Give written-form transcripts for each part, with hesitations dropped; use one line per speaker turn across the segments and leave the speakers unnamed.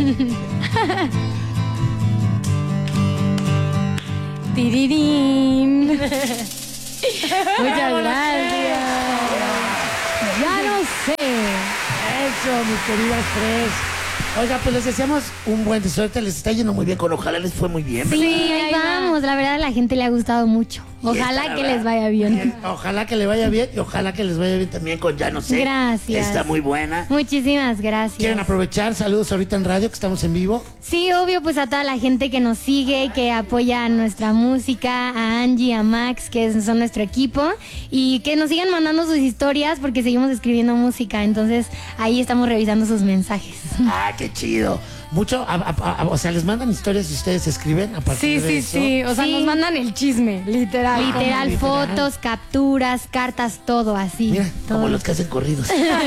Tirirín. Muchas gracias. Ya no sé.
Eso, mis queridas tres. Oiga, pues les deseamos un buen suerte, les está yendo muy bien con Ojalá les fue muy bien.
Sí, ahí vamos, la verdad a la gente le ha gustado mucho. Ojalá que les vaya bien.
Ojalá que le vaya bien y ojalá que les vaya bien también con Ya no sé.
Gracias.
Está muy buena.
Muchísimas gracias.
¿Quieren aprovechar? Saludos ahorita en radio, que estamos en vivo.
Sí, obvio, pues a toda la gente que nos sigue, que apoya nuestra música, a Angie, a Max, que son nuestro equipo, y que nos sigan mandando sus historias porque seguimos escribiendo música, entonces ahí estamos revisando sus mensajes.
Ah, qué chido. Mucho, o sea, les mandan historias y ustedes escriben a partir de eso.
Sí, o sea, nos mandan el chisme, literal.
Literal, fotos, capturas, cartas, todo así.
Mira,
todo.
como los que hacen corridos.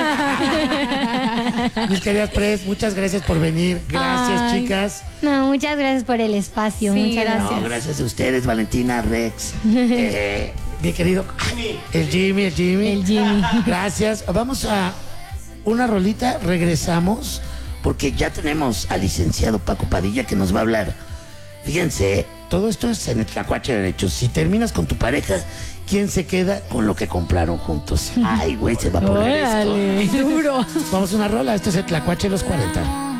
Mis queridas Pres, muchas gracias por venir. Gracias, chicas.
No, muchas gracias por el espacio.
Sí,
muchas gracias.
No, gracias a ustedes, Valentina, Rex. Mi querido el Jimmy. Gracias. Vamos a una rolita, regresamos, porque ya tenemos al licenciado Paco Padilla que nos va a hablar. Fíjense, todo esto es en el Tlacuache Derecho. Si terminas con tu pareja, ¿quién se queda con lo que compraron juntos? Ay, güey, se va a poner esto.
Duro.
Vamos a una rola, esto es el Tlacuache de los 40.